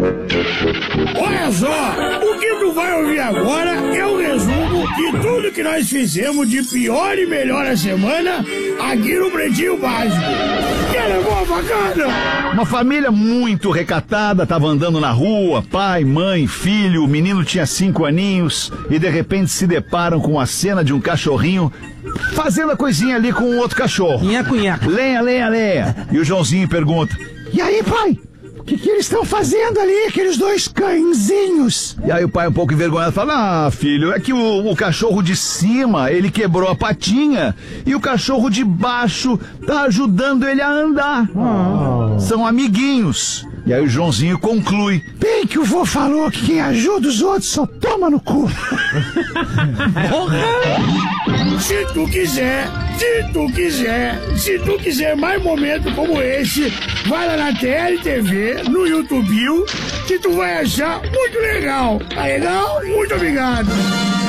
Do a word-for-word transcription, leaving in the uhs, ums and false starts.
Olha só, o que tu vai ouvir agora é o resumo de tudo que nós fizemos de pior e melhor a semana aqui no Pretinho Básico. Que levou a facada? Uma família muito recatada tava andando na rua, pai, mãe, filho, o menino tinha cinco aninhos e de repente se deparam com a cena de um cachorrinho fazendo a coisinha ali com um outro cachorro. Nheco, nheco. Lenha, lenha, lenha. E o Joãozinho pergunta: e aí, pai? O que, que eles estão fazendo ali, aqueles dois cãezinhos? E aí o pai, um pouco envergonhado, fala: ah, filho, é que o, o cachorro de cima, ele quebrou a patinha e o cachorro de baixo tá ajudando ele a andar. Oh. São amiguinhos. E aí o Joãozinho conclui: bem que o vô falou que quem ajuda os outros só toma no cu. Se tu quiser, se tu quiser, se tu quiser mais momentos como esse, vai lá na T L T V, no YouTube, que tu vai achar muito legal. Tá legal? Muito obrigado.